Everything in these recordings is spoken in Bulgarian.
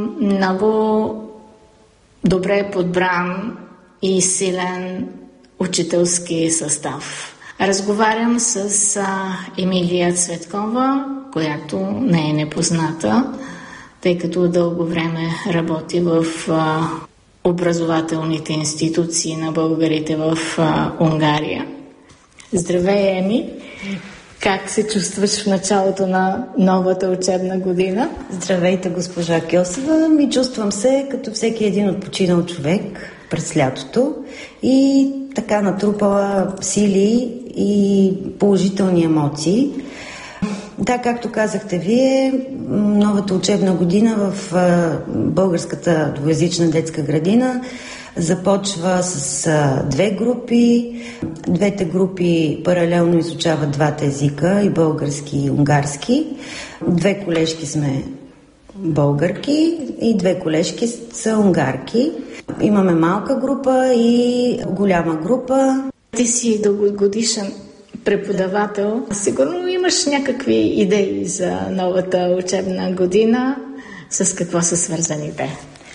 Много добре подбран и силен учителски състав. Разговарям с Емилия Цветкова, която не е непозната, тъй като дълго време работи в образователните институции на българите в Унгария. Здравей, Еми! Как се чувстваш в началото на новата учебна година? Здравейте, госпожа Кьосева. Чувствам се като всеки един отпочинал човек през лятото и така натрупала сили и положителни емоции. Да, както казахте вие, новата учебна година в българската двуезична детска градина започва с две групи. Двете групи паралелно изучават двата езика, и български, и унгарски. Две колежки сме българки и две колежки са унгарки. Имаме малка група и голяма група. Ти си дългогодишен преподавател. Сигурно имаш някакви идеи за новата учебна година. С какво са свързани те?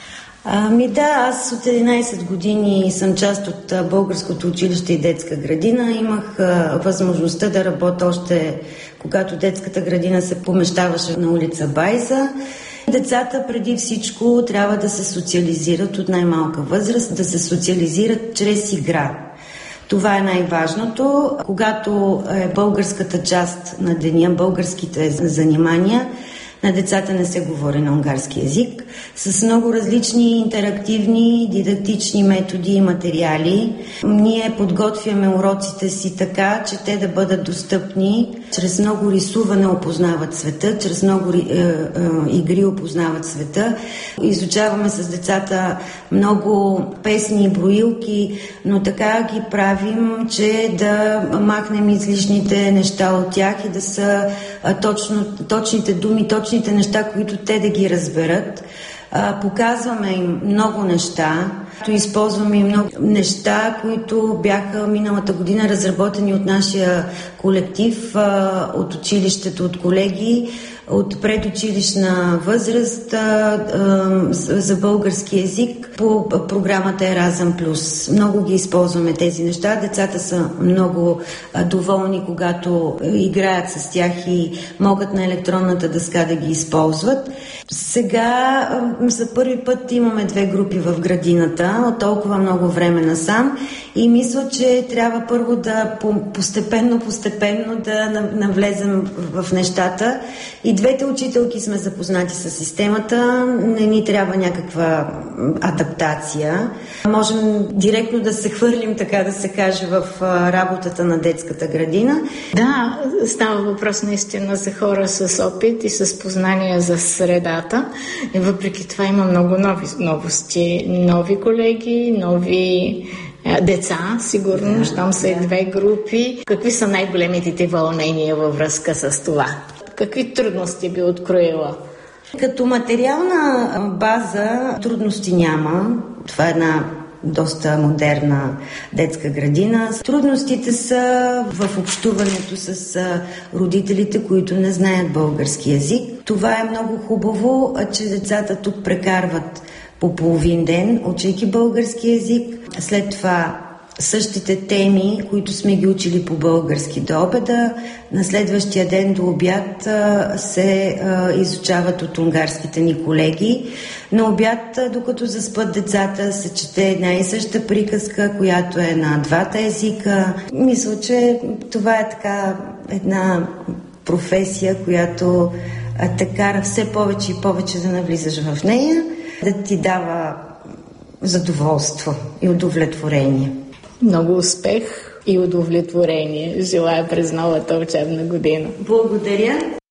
Аз от 11 години съм част от Българското училище и детска градина. Имах възможността да работя още когато детската градина се помещаваше на улица Байза. Децата преди всичко трябва да се социализират от най-малка възраст, да се социализират чрез игра. Това е най-важното. Когато е българската част на деня, българските занимания, на децата не се говори на унгарски език. С много различни интерактивни, дидактични методи и материали ние подготвяме уроците си така, че те да бъдат достъпни. Чрез много рисуване опознават света, чрез много игри опознават света. Изучаваме с децата много песни и броилки, но така ги правим, че да махнем излишните неща от тях и да са точните думи, точните неща, които те да ги разберат. Показваме им много неща, използваме и много неща, които бяха миналата година разработени от нашия колектив, от училището, от колеги, от предучилищна възраст за български език по програмата Еразъм Плюс. Много ги използваме тези неща. Децата са много доволни, когато играят с тях и могат на електронната дъска да ги използват. Сега за първи път имаме две групи в градината от толкова много време насам и мисля, че трябва първо да постепенно да навлезем в нещата. И двете учителки сме запознати с системата, не ни трябва някаква адаптация. Можем директно да се хвърлим, така да се каже, в работата на детската градина. Да, става въпрос наистина за хора с опит и с познания за средата. И въпреки това има много новости, нови колеги, нови деца, сигурно, щом са и две групи. Какви са най-големите ти вълнения във връзка с това? Какви трудности би откроила? Като материална база трудности няма. Това е една доста модерна детска градина. Трудностите са в общуването с родителите, които не знаят български език. Това е много хубаво, че децата тук прекарват по половин ден, учейки български език. След това същите теми, които сме ги учили по български до обеда, на следващия ден до обяд се изучават от унгарските ни колеги. На обяд, докато заспят децата, се чете една и съща приказка, която е на двата езика. Мисля, че това е така една професия, която те кара все повече и повече да навлизаш в нея, да ти дава задоволство и удовлетворение. Много успех и удовлетворение желая през новата учебна година. Благодаря.